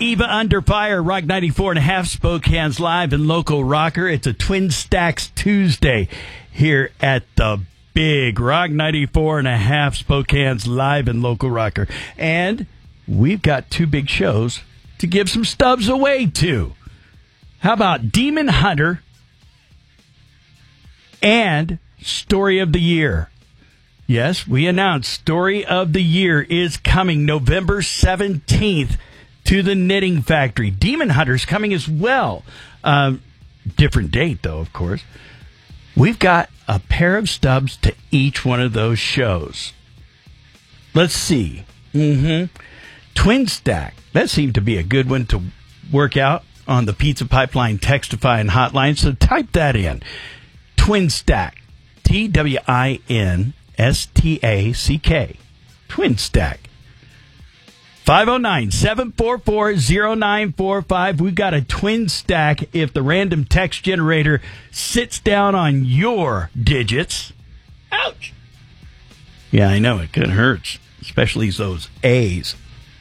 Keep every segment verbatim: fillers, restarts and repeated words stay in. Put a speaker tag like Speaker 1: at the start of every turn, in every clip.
Speaker 1: Eva Under Fire, Rock ninety-four and a half, Spokane's live and local rocker. It's a Twin Stacks Tuesday here at the big Rock ninety-four and a half, Spokane's live and local rocker. And we've got two big shows to give some stubs away to. How about Demon Hunter and Story of the Year? Yes, we announced Story of the Year is coming November seventeenth to the Knitting Factory. Demon Hunter's coming as well. Um, different date, though, of course. We've got a pair of stubs to each one of those shows. Let's see. Mm-hmm. Twin Stack. That seemed to be a good one to work out on the Pizza Pipeline Textify hotline, so type that in. Twin Stack. T W I N S T A C K. Twin Stack. five oh nine, seven four four, oh nine four five. We've got a twin stack if the random text generator sits down on your digits. Ouch. Yeah, I know. It kind of hurts, especially those A's.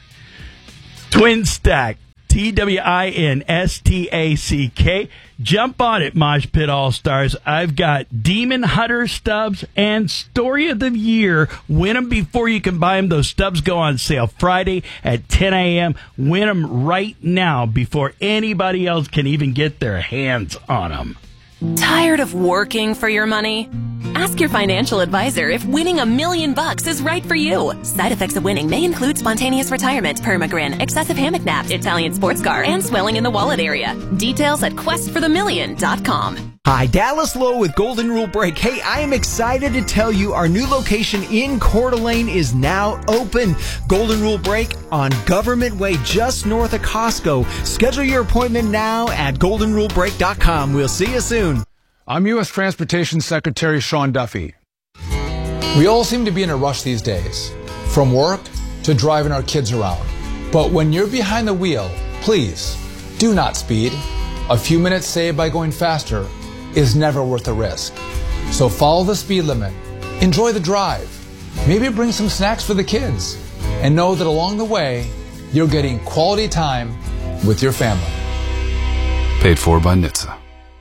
Speaker 1: Twin Stack. T W I N S T A C K. Jump on it, Mosh Pit All-Stars. I've got Demon Hunter stubs and Story of the Year. Win them before you can buy them. Those stubs go on sale Friday at ten a.m. Win them right now before anybody else can even get their hands on them.
Speaker 2: Tired of working for your money? Ask your financial advisor if winning a million bucks is right for you. Side effects of winning may include spontaneous retirement, permagrin, excessive hammock naps, Italian sports car, and swelling in the wallet area. Details at quest for the million dot com.
Speaker 3: Hi, Dallas Lowe with Golden Rule Break. Hey, I am excited to tell you our new location in Coeur d'Alene is now open. Golden Rule Break on Government Way, just north of Costco. Schedule your appointment now at golden rule break dot com. We'll see you soon.
Speaker 4: I'm U S Transportation Secretary Sean Duffy. We all seem to be in a rush these days, from work to driving our kids around. But when you're behind the wheel, please do not speed. A few minutes saved by going faster is never worth the risk. So follow the speed limit, enjoy the drive, maybe bring some snacks for the kids, and know that along the way, you're getting quality time with your family.
Speaker 5: Paid for by N H T S A.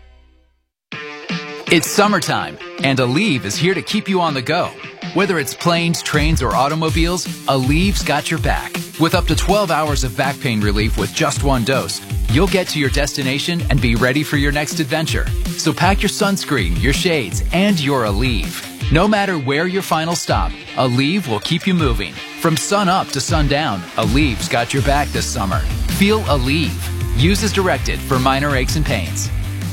Speaker 6: It's summertime, and Aleve is here to keep you on the go. Whether it's planes, trains, or automobiles, Aleve's got your back. With up to twelve hours of back pain relief with just one dose, you'll get to your destination and be ready for your next adventure. So pack your sunscreen, your shades, and your Aleve. No matter where your final stop, Aleve will keep you moving. From sun up to sundown, Aleve's got your back this summer. Feel Aleve. Use as directed for minor aches and pains.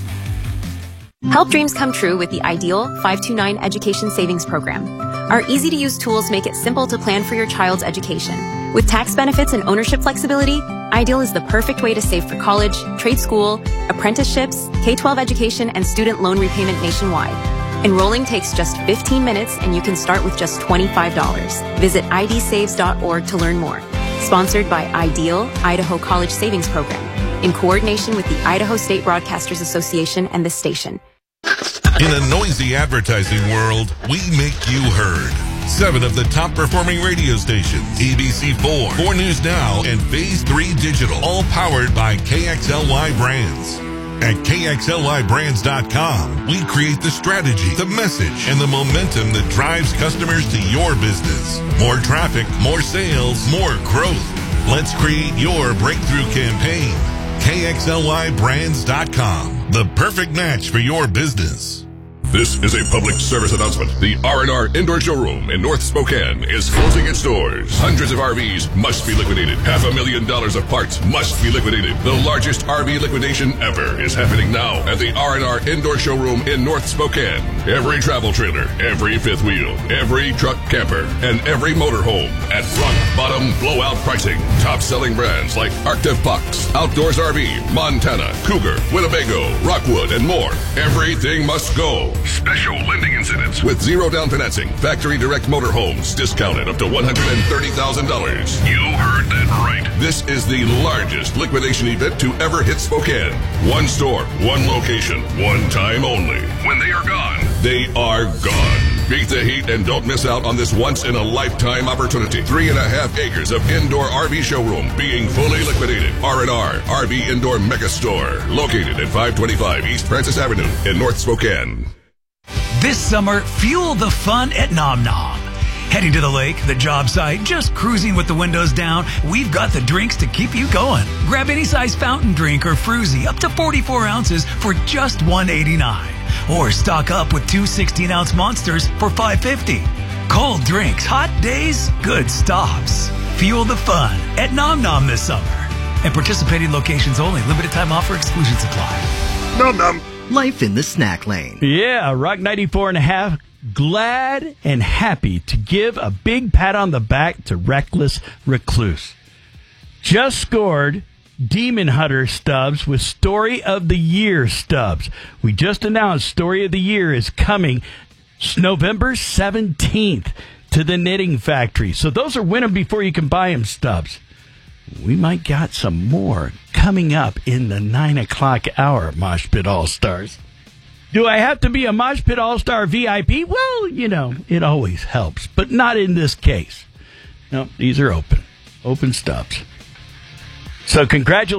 Speaker 7: Help dreams come true with the Ideal five two nine Education Savings Program. Our easy-to-use tools make it simple to plan for your child's education. With tax benefits and ownership flexibility, Ideal is the perfect way to save for college, trade school, apprenticeships, K twelve education, and student loan repayment nationwide. Enrolling takes just fifteen minutes, and you can start with just twenty-five dollars. Visit I D saves dot org to learn more. Sponsored by Ideal, Idaho College Savings Program, in coordination with the Idaho State Broadcasters Association and this station.
Speaker 8: In a noisy advertising world, we make you heard. Seven of the top performing radio stations, A B C four, four News Now, and Phase three Digital, all powered by K X L Y Brands. At K X L Y brands dot com, we create the strategy, the message, and the momentum that drives customers to your business. More traffic, more sales, more growth. Let's create your breakthrough campaign. K X L Y brands dot com, the perfect match for your business.
Speaker 9: This is a public service announcement. The R and R Indoor Showroom in North Spokane is closing its doors. Hundreds of R Vs must be liquidated. Half a million dollars of parts must be liquidated. The largest R V liquidation ever is happening now at the R and R Indoor Showroom in North Spokane. Every travel trailer, every fifth wheel, every truck camper, and every motorhome at front, bottom, blowout pricing. Top-selling brands like Arctic Fox, Outdoors R V, Montana, Cougar, Winnebago, Rockwood, and more. Everything must go. Special lending incentives with zero down financing. Factory direct motorhomes discounted up to one hundred thirty thousand dollars. You heard that right. This is the largest liquidation event to ever hit Spokane. One store, one location, one time only. When they are gone, they are gone. Beat the heat and don't miss out on this once-in-a-lifetime opportunity. Three and a half acres of indoor R V showroom being fully liquidated. R and R R V Indoor Mega Store, located at five twenty-five East Francis Avenue in North Spokane.
Speaker 10: This summer, fuel the fun at Nom Nom. Heading to the lake, the job site, just cruising with the windows down, we've got the drinks to keep you going. Grab any size fountain drink or fruzy up to forty-four ounces for just one eighty-nine. Or stock up with two sixteen-ounce monsters for five fifty. Cold drinks, hot days, good stops. Fuel the fun at Nom Nom this summer. And participating locations only. Limited time offer, exclusions apply.
Speaker 9: Nom Nom.
Speaker 11: Life in the snack lane.
Speaker 1: Yeah, Rock ninety-four and a half. Glad and happy to give a big pat on the back to Reckless Recluse. Just scored Demon Hunter Stubbs with Story of the Year Stubbs. We just announced Story of the Year is coming November seventeenth to the Knitting Factory. So those are win them before you can buy them, Stubbs. We might got some more coming up in the nine o'clock hour, Mosh Pit All-Stars. Do I have to be a Mosh Pit All-Star V I P? Well, you know, it always helps, but not in this case. No, these are open. Open Stubbs. So congratulations.